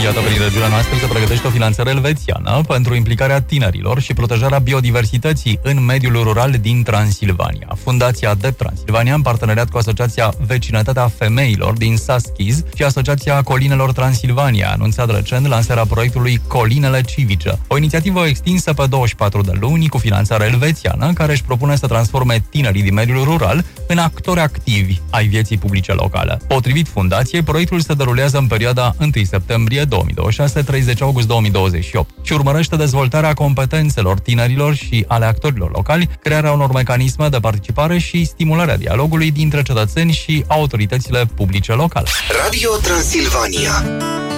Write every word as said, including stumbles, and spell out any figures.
Iată, prin regiunea noastră se pregătește o finanțare elvețiană pentru implicarea tinerilor și protejarea biodiversității în mediul rural din Transilvania. Fundația Adept Transilvania, în parteneriat cu Asociația Vecinătatea Femeilor din Saskiz și Asociația Colinelor Transilvania, a anunțat recent lansarea proiectului Colinele Civice, o inițiativă extinsă pe douăzeci și patru de luni cu finanțare elvețiană, care își propune să transforme tinerii din mediul rural în actori activi ai vieții publice locale. Potrivit fundației, proiectul se derulează în perioada întâi septembrie două mii douăzeci și șase - treizeci august două mii douăzeci și opt și urmărește dezvoltarea competențelor tinerilor și ale actorilor locali, crearea unor mecanisme de participare și stimularea dialogului dintre cetățeni și autoritățile publice locale. Radio Transilvania.